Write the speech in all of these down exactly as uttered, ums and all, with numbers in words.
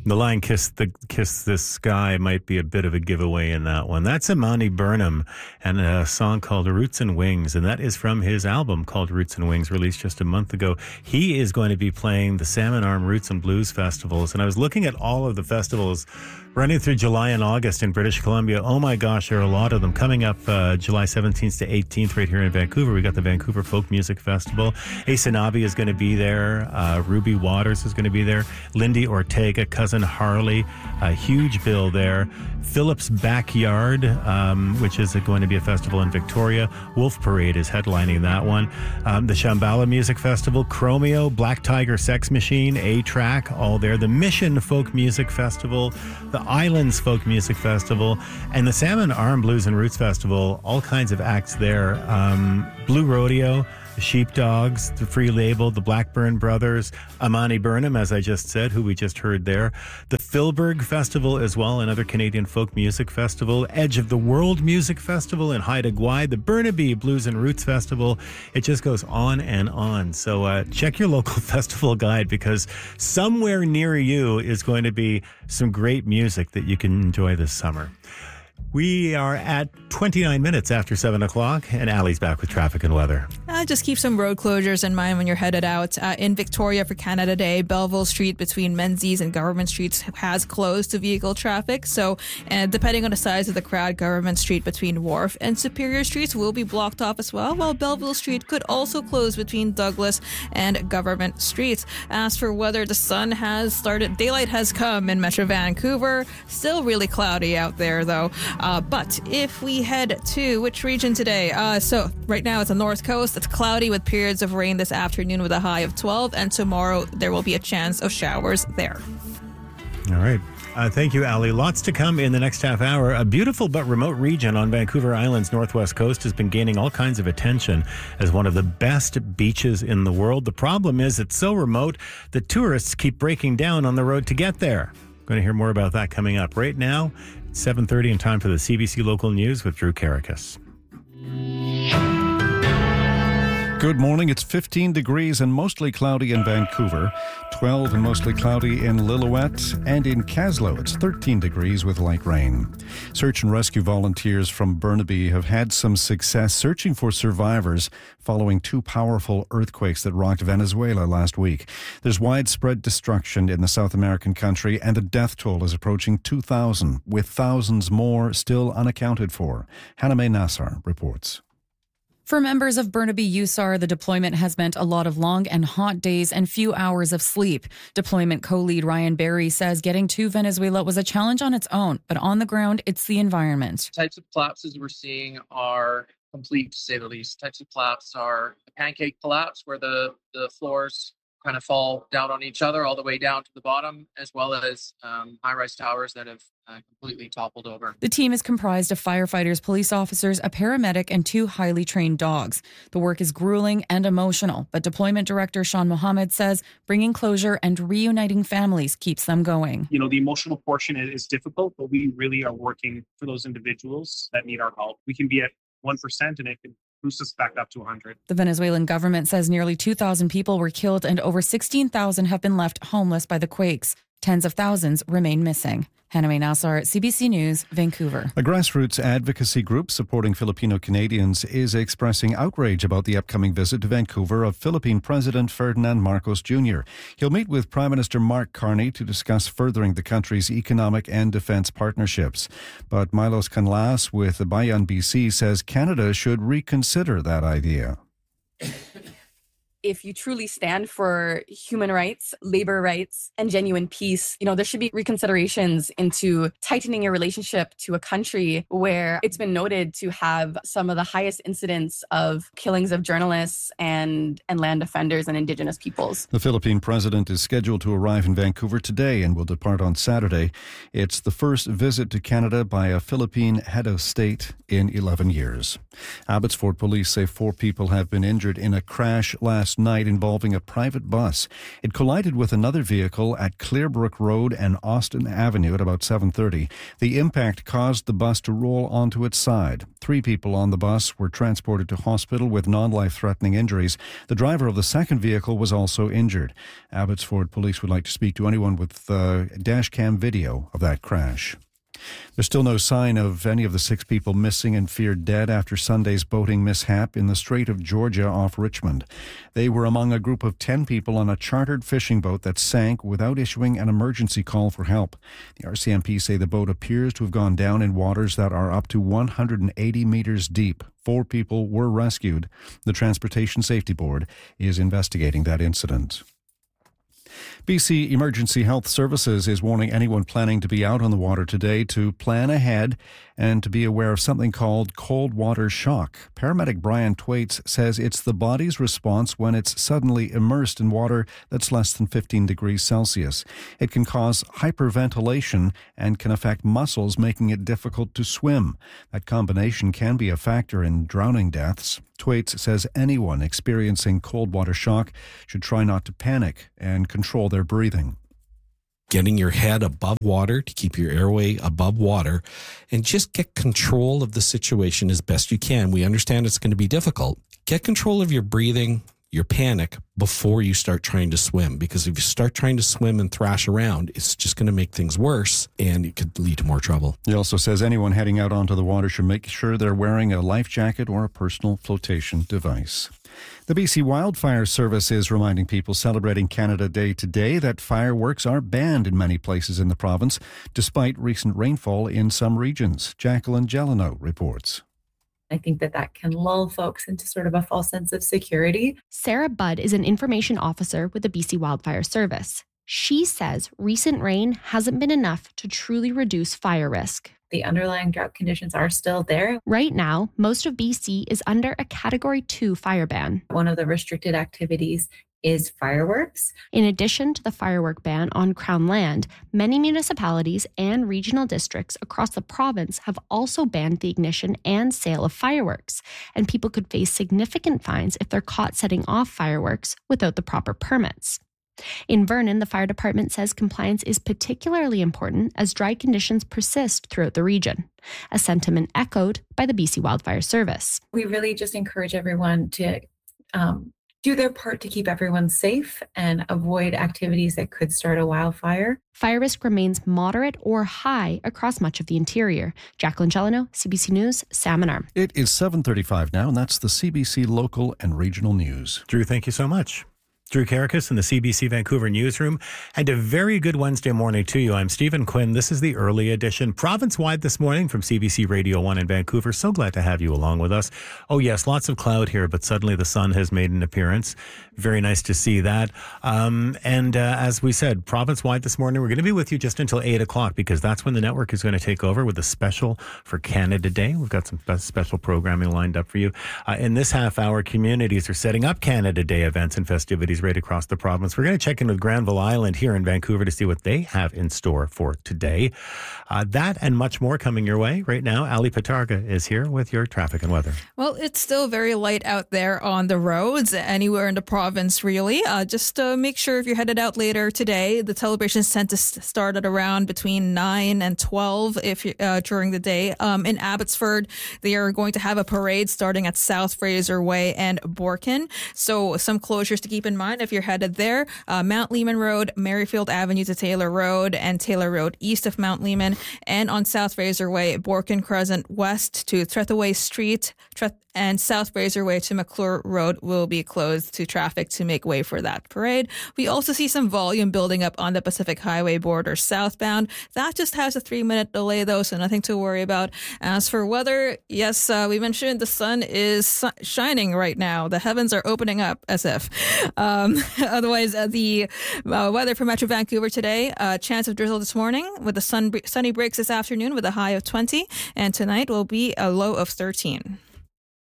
The line "Kiss the Kiss This Sky" might be a bit of a giveaway in that one. That's Imani Burnham and a song called Roots and Wings, and that is from his album called Roots and Wings, released just a month ago. He is going to be playing the Salmon Arm Roots and Blues festivals, and I was looking at all of the festivals running through July and August in British Columbia. Oh my gosh, there are a lot of them coming up uh, July seventeenth to eighteenth right here in Vancouver. We got the Vancouver Folk Music Festival. Asanabi is going to be there. Uh, Ruby Waters is going to be there. Lindy Ortega, Cousin Harley, a huge bill there. Phillips Backyard, um, which is going to be a festival in Victoria. Wolf Parade is headlining that one. Um, the Shambhala Music Festival, Chromeo, Black Tiger Sex Machine, A-Track, all there. The Mission Folk Music Festival, the Islands Folk Music Festival, and the Salmon Arm Blues and Roots Festival. All kinds of acts there. Um, Blue Rodeo, the Sheepdogs, the Free Label, the Blackburn Brothers, Imani Burnham, as I just said, who we just heard there. The Philburg Festival as well, another Canadian folk music festival. Edge of the World Music Festival in Haida Gwaii. The Burnaby Blues and Roots Festival. It just goes on and on. So uh, check your local festival guide, because somewhere near you is going to be some great music that you can enjoy this summer. We are at twenty-nine minutes after seven o'clock, and Allie's back with traffic and weather. Uh, just keep some road closures in mind when you're headed out. Uh, in Victoria for Canada Day, Belleville Street between Menzies and Government Streets has closed to vehicle traffic. So, uh, depending on the size of the crowd, Government Street between Wharf and Superior Streets will be blocked off as well, while Belleville Street could also close between Douglas and Government Streets. As for weather, the sun has started, daylight has come in Metro Vancouver. Still really cloudy out there, though. Uh, but if we head to which region today? Uh, so right now it's the North Coast. It's cloudy with periods of rain this afternoon with a high of twelve. And tomorrow there will be a chance of showers there. All right. Uh, thank you, Allie. Lots to come in the next half hour. A beautiful but remote region on Vancouver Island's northwest coast has been gaining all kinds of attention as one of the best beaches in the world. The problem is it's so remote that tourists keep breaking down on the road to get there. Going to hear more about that coming up. Right now, it's seven thirty and time for the C B C Local News with Drew Karakis. Good morning. It's fifteen degrees and mostly cloudy in Vancouver, twelve and mostly cloudy in Lillooet, and in Kaslo it's thirteen degrees with light rain. Search and rescue volunteers from Burnaby have had some success searching for survivors following two powerful earthquakes that rocked Venezuela last week. There's widespread destruction in the South American country, and the death toll is approaching two thousand, with thousands more still unaccounted for. Hannah May Nassar reports. For members of Burnaby U S A R, the deployment has meant a lot of long and hot days and few hours of sleep. Deployment co-lead Ryan Berry says getting to Venezuela was a challenge on its own, but on the ground, it's the environment. The types of collapses we're seeing are complete, to say the least. Types of collapse are a pancake collapse, where the, the floors kind of fall down on each other all the way down to the bottom, as well as um, high-rise towers that have uh, completely toppled over. The team is comprised of firefighters, police officers, a paramedic, and two highly trained dogs. The work is grueling and emotional, but deployment director Sean Mohammed says bringing closure and reuniting families keeps them going. You know, the emotional portion is difficult, but we really are working for those individuals that need our help. We can be at one percent and it can boost us back up to one hundred. The Venezuelan government says nearly two thousand people were killed and over sixteen thousand have been left homeless by the quakes. Tens of thousands remain missing. Hannah May Nassar, C B C News, Vancouver. A grassroots advocacy group supporting Filipino Canadians is expressing outrage about the upcoming visit to Vancouver of Philippine President Ferdinand Marcos Junior He'll meet with Prime Minister Mark Carney to discuss furthering the country's economic and defence partnerships. But Milos Canlas with the Bayan B C says Canada should reconsider that idea. If you truly stand for human rights, labor rights, and genuine peace, you know, there should be reconsiderations into tightening your relationship to a country where it's been noted to have some of the highest incidents of killings of journalists and, and land defenders and Indigenous peoples. The Philippine president is scheduled to arrive in Vancouver today and will depart on Saturday. It's the first visit to Canada by a Philippine head of state in eleven years. Abbotsford police say four people have been injured in a crash last last night involving a private bus. It collided with another vehicle at Clearbrook Road and Austin Avenue at about seven thirty. The impact caused the bus to roll onto its side. Three people on the bus were transported to hospital with non-life-threatening injuries. The driver of the second vehicle was also injured. Abbotsford Police would like to speak to anyone with uh, dash cam video of that crash. There's still no sign of any of the six people missing and feared dead after Sunday's boating mishap in the Strait of Georgia off Richmond. They were among a group of ten people on a chartered fishing boat that sank without issuing an emergency call for help. The R C M P say the boat appears to have gone down in waters that are up to one hundred eighty meters deep. Four people were rescued. The Transportation Safety Board is investigating that incident. B C Emergency Health Services is warning anyone planning to be out on the water today to plan ahead and to be aware of something called cold water shock. Paramedic Brian Twaits says it's the body's response when it's suddenly immersed in water that's less than fifteen degrees Celsius. It can cause hyperventilation and can affect muscles, making it difficult to swim. That combination can be a factor in drowning deaths. Twaits says anyone experiencing cold water shock should try not to panic and control their breathing. Getting your head above water to keep your airway above water and just get control of the situation as best you can. We understand it's going to be difficult. Get control of your breathing, your panic before you start trying to swim, because if you start trying to swim and thrash around, it's just going to make things worse and it could lead to more trouble. He also says anyone heading out onto the water should make sure they're wearing a life jacket or a personal flotation device. The B C Wildfire Service is reminding people celebrating Canada Day today that fireworks are banned in many places in the province, despite recent rainfall in some regions. Jacqueline Gelano reports. I think that that can lull folks into sort of a false sense of security. Sarah Budd is an information officer with the B C Wildfire Service. She says recent rain hasn't been enough to truly reduce fire risk. The underlying drought conditions are still there. Right now, most of B C is under a Category two fire ban. One of the restricted activities is fireworks. In addition to the firework ban on Crown land, many municipalities and regional districts across the province have also banned the ignition and sale of fireworks, and people could face significant fines if they're caught setting off fireworks without the proper permits. In Vernon, the fire department says compliance is particularly important as dry conditions persist throughout the region, a sentiment echoed by the B C Wildfire Service. We really just encourage everyone to um, do their part to keep everyone safe and avoid activities that could start a wildfire. Fire risk remains moderate or high across much of the interior. Jacqueline Gelano, C B C News, Salmon Arm. It is seven thirty-five now, and that's the C B C local and regional news. Drew, thank you so much. Drew Karakis in the C B C Vancouver newsroom, and a very good Wednesday morning to you. I'm Stephen Quinn. This is the early edition, province-wide this morning from C B C Radio one in Vancouver. So glad to have you along with us. Oh yes, lots of cloud here, but suddenly the sun has made an appearance. Very nice to see that. Um, and uh, as we said, province-wide this morning, we're going to be with you just until eight o'clock because that's when the network is going to take over with a special for Canada Day. We've got some special programming lined up for you. Uh, in this half hour, communities are setting up Canada Day events and festivities right across the province. We're going to check in with Granville Island here in Vancouver to see what they have in store for today. Uh, that and much more coming your way right now. Ali Patarga is here with your traffic and weather. Well, it's still very light out there on the roads, anywhere in the province, really. Uh, just uh, make sure if you're headed out later today, the celebrations tend to start at around between nine and twelve if you, uh, during the day. Um, in Abbotsford, they are going to have a parade starting at South Fraser Way and Borken. So some closures to keep in mind if you're headed there. Uh, Mount Lehman Road, Merrifield Avenue to Taylor Road, and Taylor Road east of Mount Lehman. And on South Fraser Way, Borken Crescent west to Trethaway Street, Treth- and South Fraser Way to McClure Road will be closed to traffic to make way for that parade. We also see some volume building up on the Pacific Highway border southbound. That just has a three-minute delay, though, so nothing to worry about. As for weather, yes, uh, we mentioned the sun is su- shining right now. The heavens are opening up, as if. Um, otherwise, uh, the uh, weather for Metro Vancouver today, uh, chance of drizzle this morning with the sun sunny breaks this afternoon with a high of twenty, and tonight will be a low of thirteen.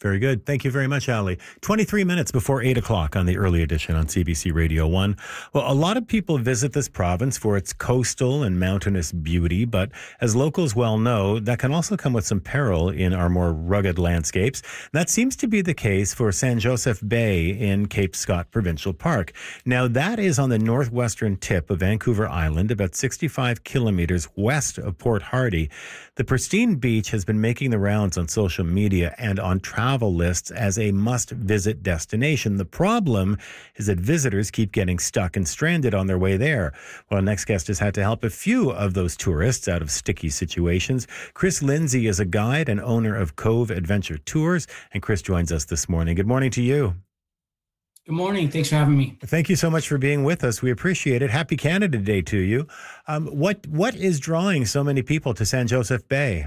Very good. Thank you very much, Ali. twenty-three minutes before eight o'clock on the early edition on C B C Radio one. Well, a lot of people visit this province for its coastal and mountainous beauty, but as locals well know, that can also come with some peril in our more rugged landscapes. That seems to be the case for San Joseph Bay in Cape Scott Provincial Park. Now, that is on the northwestern tip of Vancouver Island, about sixty-five kilometers west of Port Hardy. The pristine beach has been making the rounds on social media and on travel travel lists as a must-visit destination. The problem is that visitors keep getting stuck and stranded on their way there. Well, our next guest has had to help a few of those tourists out of sticky situations. Chris Lindsay is a guide and owner of Cove Adventure Tours, and Chris joins us this morning. Good morning to you. Good morning. Thanks for having me. Thank you so much for being with us. We appreciate it. Happy Canada Day to you. Um, what what is drawing so many people to San Joseph Bay?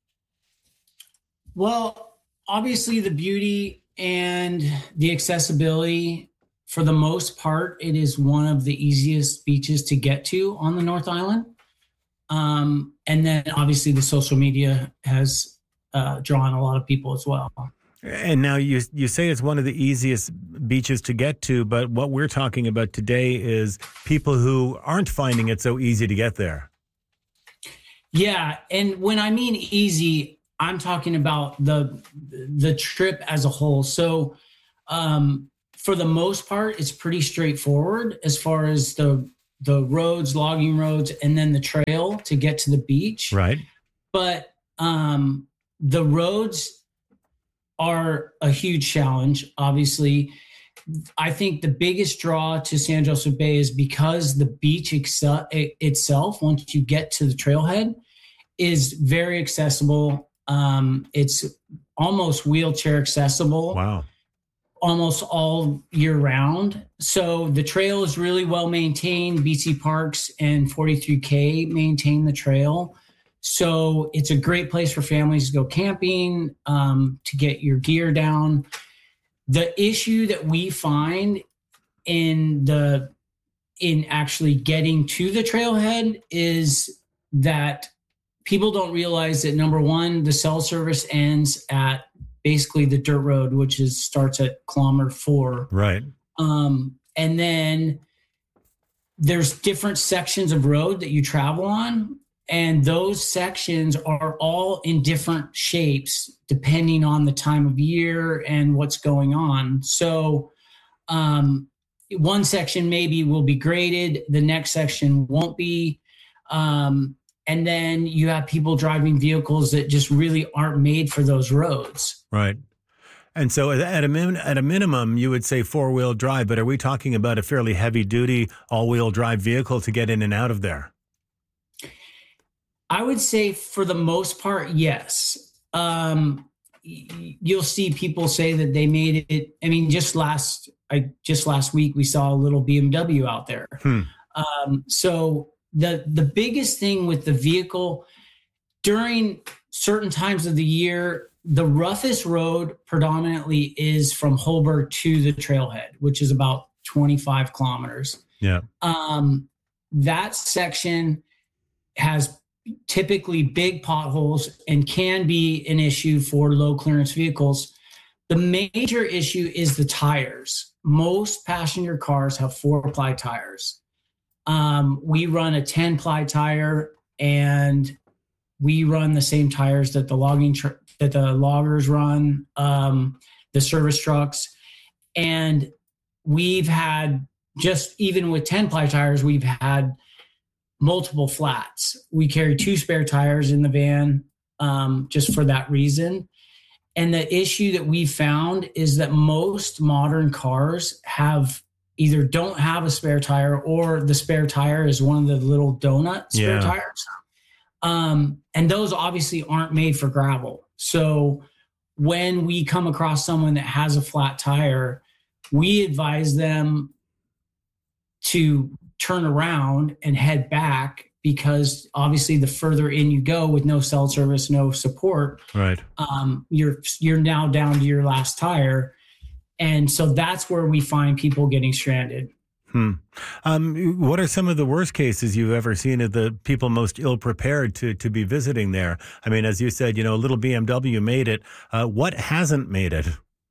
Well, obviously the beauty and the accessibility. For the most part, it is one of the easiest beaches to get to on the North Island. Um, and then obviously the social media has uh, drawn a lot of people as well. And now you you say it's one of the easiest beaches to get to, but what we're talking about today is people who aren't finding it so easy to get there. Yeah, and when I mean easy, I'm talking about the the trip as a whole. So um, for the most part, it's pretty straightforward as far as the the roads, logging roads, and then the trail to get to the beach. Right. But um, the roads are a huge challenge. Obviously, I think the biggest draw to San Joseph Bay is because the beach excel- itself, once you get to the trailhead, is very accessible. Um, it's almost wheelchair accessible. Wow. Almost all year round. So the trail is really well maintained. B C Parks and forty-three K maintain the trail. So it's a great place for families to go camping, um, to get your gear down. The issue that we find in the in actually getting to the trailhead is that people don't realize that, number one, the cell service ends at basically the dirt road, which is starts at kilometer four. Right. Um, and then there's different sections of road that you travel on. And those sections are all in different shapes depending on the time of year and what's going on. So um, one section maybe will be graded, the next section won't be. Um, and then you have people driving vehicles that just really aren't made for those roads. Right. And so at a, min- at a minimum, you would say four-wheel drive, but are we talking about a fairly heavy-duty all-wheel drive vehicle to get in and out of there? I would say for the most part, yes. Um, you'll see people say that they made it. I mean, just last, I just last week, we saw a little B M W out there. Hmm. Um, so the, the biggest thing with the vehicle during certain times of the year, the roughest road predominantly is from Holbrook to the trailhead, which is about twenty-five kilometers. Yeah. Um, that section has typically big potholes and can be an issue for low clearance vehicles. The major issue is the tires. Most passenger cars have four ply tires. Um, we run a ten ply tire, and we run the same tires that the logging tr- that the loggers run, um, the service trucks. And we've had, just even with ten ply tires, we've had multiple flats. We carry two spare tires in the van, um, just for that reason. And the issue that we found is that most modern cars have either don't have a spare tire, or the spare tire is one of the little donut spare Yeah. tires. Um, and those obviously aren't made for gravel. So when we come across someone that has a flat tire, we advise them to turn around and head back, because obviously the further in you go with no cell service, no support, Right. um, you're you're now down to your last tire. And so that's where we find people getting stranded. Hmm. Um, what are some of the worst cases you've ever seen of the people most ill prepared to to be visiting there? I mean, as you said, you know, a little B M W made it. Uh, what hasn't made it?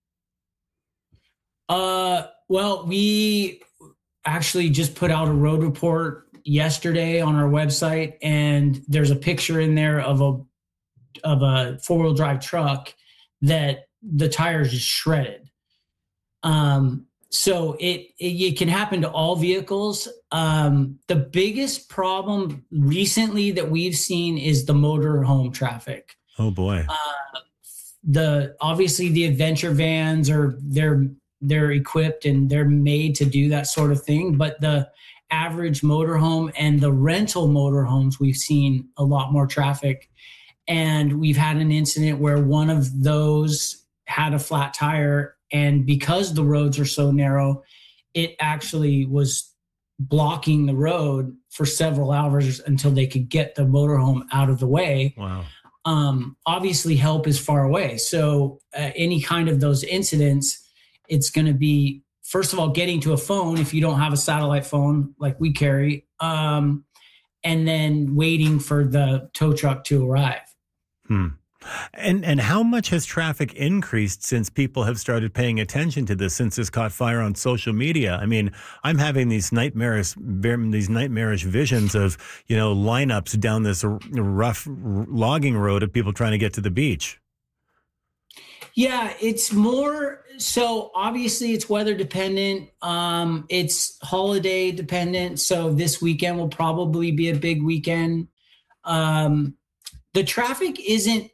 Uh, well, we actually just put out a road report yesterday on our website, and there's a picture in there of a of a four-wheel drive truck that the tires is shredded. Um, so it, it it can happen to all vehicles. Um, the biggest problem recently that we've seen is the motor home traffic. Oh boy. Uh, the obviously the adventure vans are they're they're equipped and they're made to do that sort of thing, but the average motorhome and the rental motorhomes, we've seen a lot more traffic. And we've had an incident where one of those had a flat tire, and because the roads are so narrow, it actually was blocking the road for several hours until they could get the motorhome out of the way. Wow. Um, obviously help is far away. So uh, any kind of those incidents, it's going to be, first of all, getting to a phone if you don't have a satellite phone like we carry, um, and then waiting for the tow truck to arrive. Hmm. And and how much has traffic increased since people have started paying attention to this, since this caught fire on social media? I mean, I'm having these nightmarish, these nightmarish visions of, you know, lineups down this rough logging road of people trying to get to the beach. Yeah, it's more so obviously it's weather dependent. Um, it's holiday dependent. So this weekend will probably be a big weekend. Um, the traffic isn't,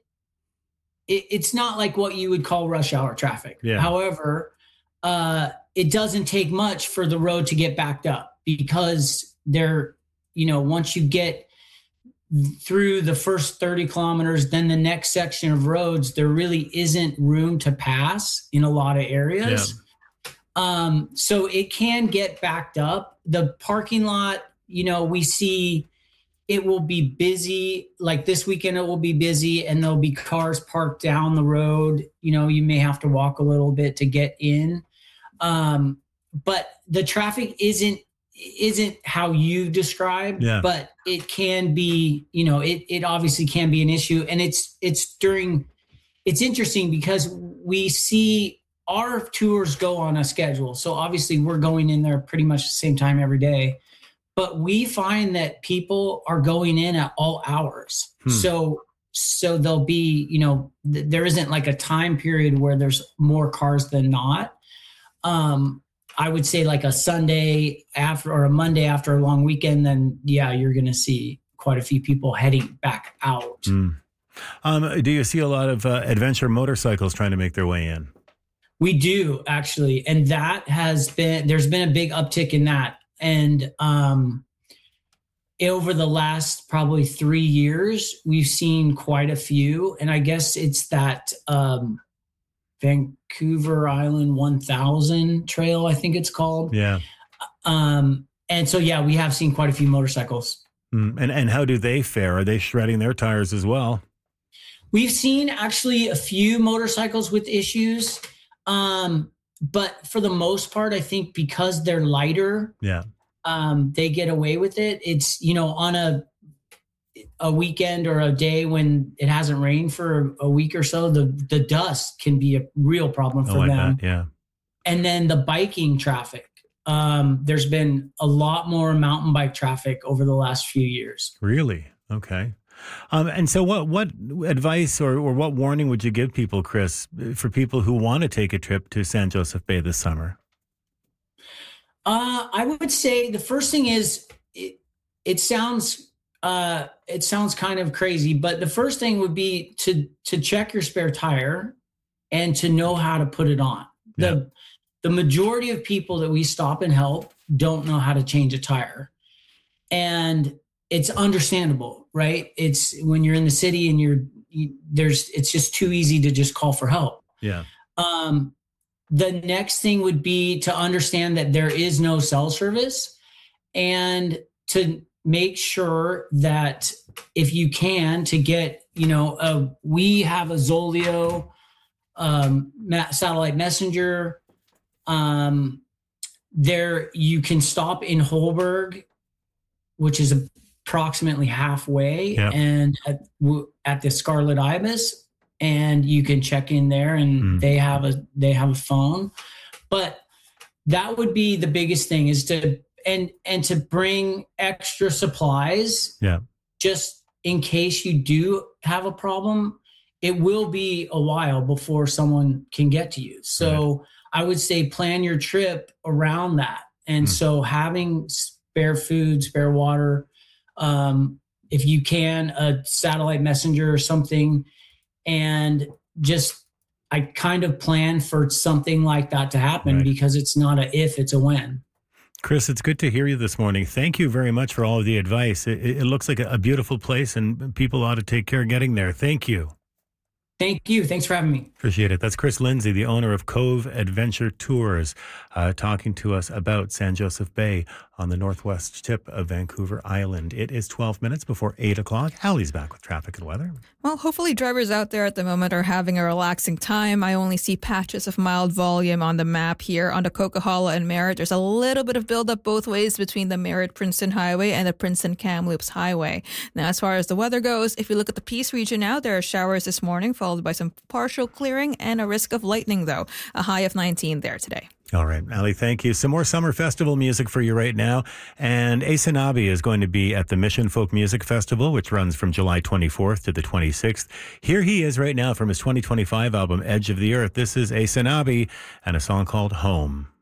it, it's not like what you would call rush hour traffic. Yeah. However, uh, it doesn't take much for the road to get backed up because there, you know, once you get through the first thirty kilometers, then the next section of roads, there really isn't room to pass in a lot of areas. Yeah. Um, so it can get backed up. The parking lot, you know, we see it will be busy. Like this weekend, it will be busy and there'll be cars parked down the road. You know, you may have to walk a little bit to get in. Um, but the traffic isn't isn't how you described, yeah. But it can be, you know, it, it obviously can be an issue. And it's, it's during, it's interesting because we see our tours go on a schedule. So obviously we're going in there pretty much the same time every day, but we find that people are going in at all hours. Hmm. So, so there'll be, you know, th- there isn't like a time period where there's more cars than not. Um, I would say like a Sunday after or a Monday after a long weekend, then yeah, you're going to see quite a few people heading back out. Mm. Um, do you see a lot of uh, adventure motorcycles trying to make their way in? We do actually. And that has been, there's been a big uptick in that. And um, over the last probably three years, we've seen quite a few. And I guess it's that, um, Vancouver Island one thousand trail, I think it's called. Yeah. Um, and so, yeah, we have seen quite a few motorcycles. Mm. And and how do they fare? Are they shredding their tires as well? We've seen actually a few motorcycles with issues. Um, but for the most part, I think because they're lighter, yeah, um, they get away with it. It's, you know, on a a weekend or a day when it hasn't rained for a week or so, the, the dust can be a real problem for oh, them. Bet, yeah. And then the biking traffic. Um, there's been a lot more mountain bike traffic over the last few years. Really? Okay. Um, and so what, what advice or, or what warning would you give people, Chris, for people who want to take a trip to San Josef Bay this summer? Uh, I would say the first thing is it, it sounds Uh, it sounds kind of crazy, but the first thing would be to to check your spare tire and to know how to put it on. Yeah. The the majority of people that we stop and help don't know how to change a tire. And it's understandable, right? It's when you're in the city and you're you, there's it's just too easy to just call for help. Yeah. Um, the next thing would be to understand that there is no cell service and to make sure that if you can to get, you know, uh, we have a Zoleo um, satellite messenger. Um, there you can stop in Holberg, which is approximately halfway, Yep. and at, at the Scarlet Ibis, and you can check in there, and Mm. they have a they have a phone. But that would be the biggest thing, is to and and to bring extra supplies, Yeah. just in case you do have a problem. It will be a while before someone can get to you. So I would say plan your trip around that. And Mm. so having spare food, spare water, um, if you can, a satellite messenger or something, and just I kind of plan for something like that to happen, Right. because it's not a if, it's a when. Chris, it's good to hear you this morning. Thank you very much for all of the advice. It, it looks like a, a beautiful place, and people ought to take care of getting there. Thank you. Thank you. Thanks for having me. Appreciate it. That's Chris Lindsay, the owner of Cove Adventure Tours, uh, talking to us about San Joseph Bay on the northwest tip of Vancouver Island. It is twelve minutes before eight o'clock. Hallie's back with traffic and weather. Well, hopefully drivers out there at the moment are having a relaxing time. I only see patches of mild volume on the map here. On the Coquihalla and Merritt, there's a little bit of buildup both ways between the Merritt-Princeton Highway and the Princeton-Kamloops Highway. Now, as far as the weather goes, if you look at the Peace region now, there are showers this morning, followed by some partial clearing and a risk of lightning, though. A high of nineteen there today. All right, Allie, thank you. Some more summer festival music for you right now. And Asanabi is going to be at the Mission Folk Music Festival, which runs from July twenty-fourth to the twenty-sixth. Here he is right now from his twenty twenty-five album, Edge of the Earth. This is Asanabi and a song called Home.